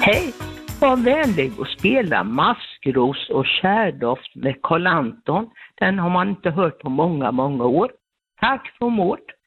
Hej, var vänlig och spela Maskros och kärdoft med Karl Anton. Den har man inte hört på många år. Tack för mord.